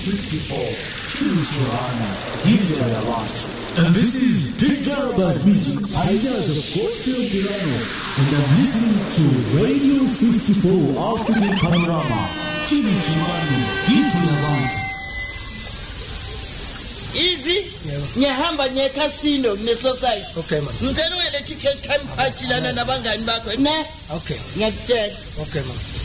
54, Chimichurana, Hindu Yavat. And this is Dijaba's Music, Pioneers of Gospel Piano. And I'm listening to Radio 54 African Panorama, Chimichurana, Hindu Yavat. Easy, nyahamba nyekasino ne society. Okay, man. Mteno ele ticket time party lana nabanga nbako ne. Okay. Nyate. Okay, man.